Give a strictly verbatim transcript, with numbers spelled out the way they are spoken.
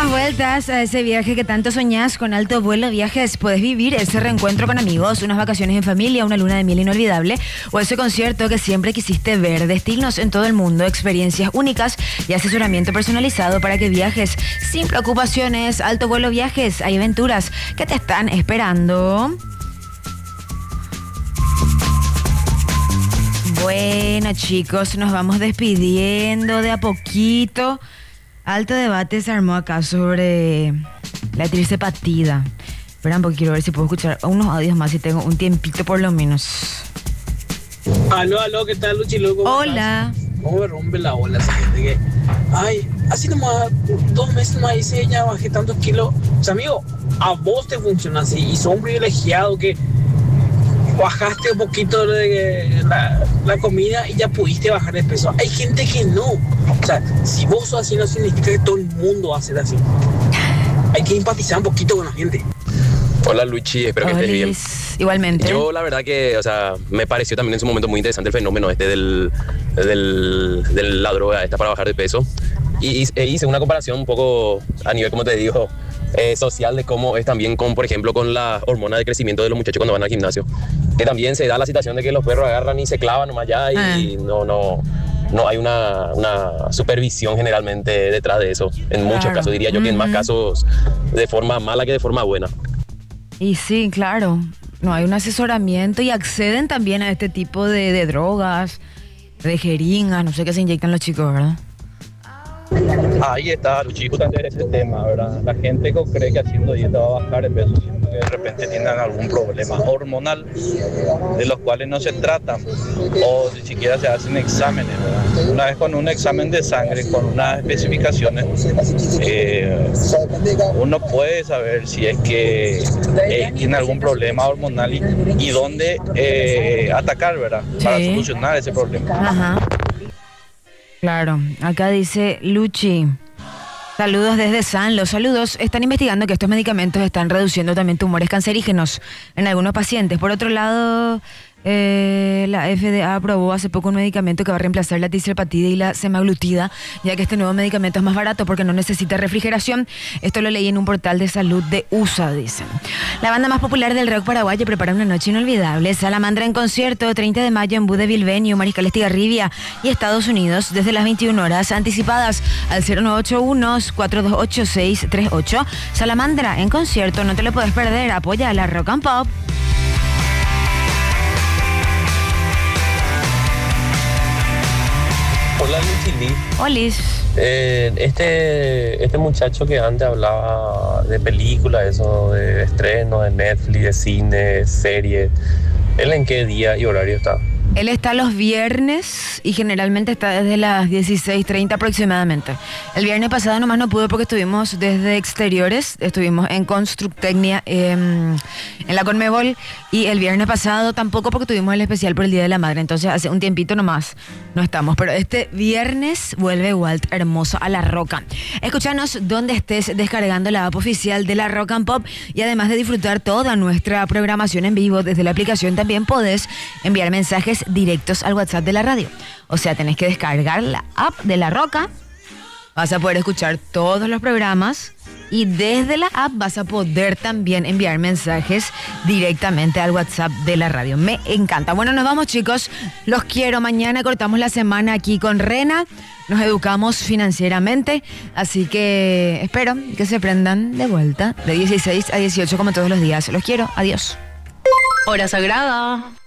más vueltas a ese viaje que tanto soñás. Con Alto Vuelo Viajes puedes vivir ese reencuentro con amigos, unas vacaciones en familia, una luna de miel inolvidable o ese concierto que siempre quisiste ver. Destinos en todo el mundo, experiencias únicas y asesoramiento personalizado para que viajes sin preocupaciones. Alto Vuelo Viajes, hay aventuras que te están esperando. Bueno, chicos, nos vamos despidiendo de a poquito. Alto debate se armó acá sobre la triste partida. Esperan, porque quiero ver si puedo escuchar unos audios más, si tengo un tiempito por lo menos. Aló, aló, ¿qué tal, Luchi? ¿Cómo Hola. estás? ¿Cómo me rompe la bola esa gente que... Ay, así nomás, dos meses más hice, ya bajé tantos kilos. O sea, amigo, a vos te funciona así y sos un privilegiado que bajaste un poquito de la, la comida y ya pudiste bajar de peso. Hay gente que no. O sea, si vos sos así, no significa que todo el mundo va a ser así. Hay que empatizar un poquito con la gente. Hola, Luchi, espero que estés bien. Igualmente. Yo la verdad que, o sea, me pareció también en su momento muy interesante el fenómeno este del, del, del la droga esta para bajar de peso. Y, y e hice una comparación un poco a nivel, como te digo, eh, social, de cómo es también con, por ejemplo, con la hormona de crecimiento de los muchachos cuando van al gimnasio. Que también se da la situación de que los perros agarran y se clavan nomás ya y, ah. y no, no, no hay una, una supervisión generalmente detrás de eso. En muchos Claro. casos, diría yo, que en más casos de forma mala que de forma buena. Y sí, claro, no hay un asesoramiento y acceden también a este tipo de, de drogas, de jeringas, no sé qué se inyectan los chicos, ¿verdad? Ahí está, Luchi, justamente ese tema, ¿verdad? La gente que cree que haciendo dieta va a bajar de peso, siendo que de repente tienen algún problema hormonal, de los cuales no se tratan, o ni siquiera se hacen exámenes, ¿verdad? Una vez con un examen de sangre, con unas especificaciones, eh, uno puede saber si es que eh, tiene algún problema hormonal y, y dónde eh, atacar, ¿verdad? Para Sí. solucionar ese problema. Ajá. Claro, acá dice Luchi. Saludos desde San. Los saludos están investigando que estos medicamentos están reduciendo también tumores cancerígenos en algunos pacientes. Por otro lado, eh, la F D A aprobó hace poco un medicamento que va a reemplazar la tirzepatida y la semaglutida, ya que este nuevo medicamento es más barato porque no necesita refrigeración. Esto lo leí en un portal de salud de U S A, dicen. La banda más popular del rock paraguayo prepara una noche inolvidable. Salamandra en concierto, treinta de mayo en Budeville Venue, Mariscal Estigarribia y Estados Unidos, desde las veintiuna horas, anticipadas al cero nueve ocho uno, cuatro dos ocho, seis tres ocho. Salamandra en concierto, no te lo puedes perder. Apoya a la Rock and Pop. Hola, Luchi. Olis. Eh, este, este muchacho que antes hablaba de películas, eso de estreno, de Netflix, de cine, series, ¿él en qué día y horario está? Él está los viernes y generalmente está desde las dieciséis treinta aproximadamente. El viernes pasado nomás no pude porque estuvimos desde exteriores, estuvimos en Constructecnia, eh, en la Conmebol, y el viernes pasado tampoco porque tuvimos el especial por el Día de la Madre, entonces hace un tiempito nomás no estamos. Pero este viernes vuelve Walt Hermoso a La Roca. Escúchanos donde estés descargando la app oficial de La Rock and Pop, y además de disfrutar toda nuestra programación en vivo desde la aplicación, también podés enviar mensajes directos al WhatsApp de la radio. O sea, tenés que descargar la app de La Roca, vas a poder escuchar todos los programas y desde la app vas a poder también enviar mensajes directamente al WhatsApp de la radio. Me encanta. Bueno, nos vamos, chicos. Los quiero. Mañana cortamos la semana aquí con Rena. Nos educamos financieramente, así que espero que se prendan de vuelta de dieciséis a dieciocho como todos los días. Los quiero. Adiós. Hora sagrada.